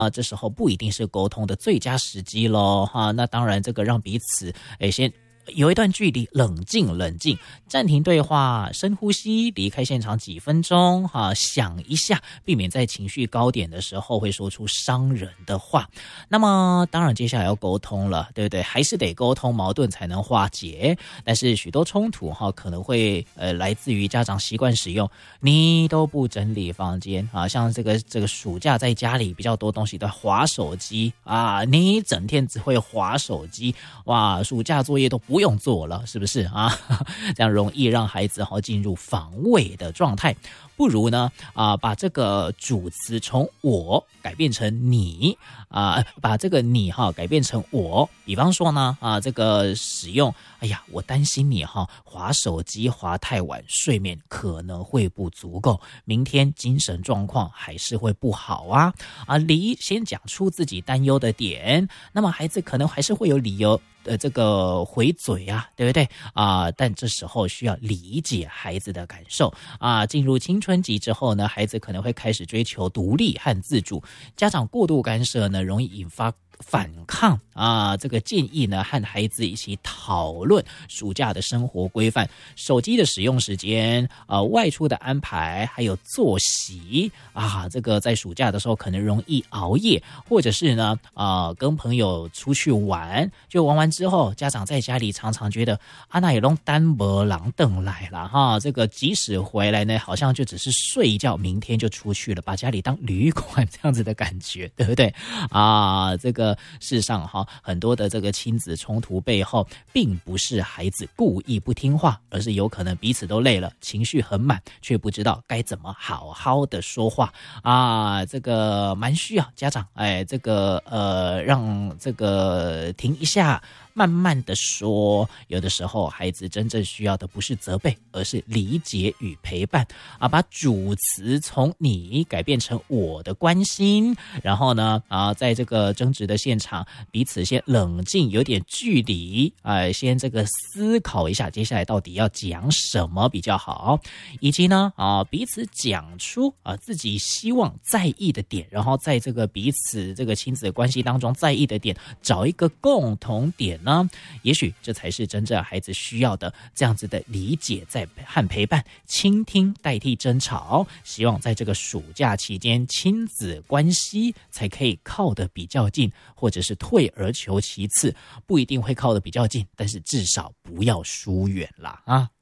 这时候不一定是沟通的最佳时机咯哈。那当然这个让彼此先有一段距离，冷静，暂停对话，深呼吸，离开现场几分钟想一下，避免在情绪高点的时候会说出伤人的话。那么当然接下来要沟通了，对不对？还是得沟通，矛盾才能化解。但是许多冲突可能会来自于家长习惯使用你都不整理房间像这个暑假在家里比较多东西都滑手机你整天只会滑手机，哇，暑假作业都不用做了，是不是这样容易让孩子进入防卫的状态。不如呢把这个主词从我改变成你把这个你改变成我。比方说呢这个使用哎呀，我担心你滑手机滑太晚，睡眠可能会不足够，明天精神状况还是会不好先讲出自己担忧的点，那么孩子可能还是会有理由这个回嘴对不对但这时候需要理解孩子的感受进入青春期之后呢，孩子可能会开始追求独立和自主，家长过度干涉呢，容易引发反抗这个建议呢，和孩子一起讨论暑假的生活规范，手机的使用时间外出的安排，还有作息这个在暑假的时候可能容易熬夜，或者是呢跟朋友出去玩，就玩完之后，家长在家里常常觉得那也弄单薄狼凳来了这个即使回来呢，好像就只是睡一觉，明天就出去了，把家里当旅馆这样子的感觉，对不对这个事实上很多的这个亲子冲突背后并不是孩子故意不听话，而是有可能彼此都累了，情绪很满，却不知道该怎么好好的说话这个蛮需要家长这个让这个停一下，慢慢的说。有的时候孩子真正需要的不是责备，而是理解与陪伴把主词从你改变成我的关心，然后呢在这个争执的现场，彼此先冷静，有点距离先这个思考一下接下来到底要讲什么比较好，以及呢彼此讲出自己希望在意的点，然后在这个彼此这个亲子关系当中在意的点找一个共同点呢，也许这才是真正孩子需要的，这样子的理解和陪伴，倾听代替争吵。希望在这个暑假期间，亲子关系才可以靠得比较近，或者是退而求其次，不一定会靠得比较近，但是至少不要疏远啦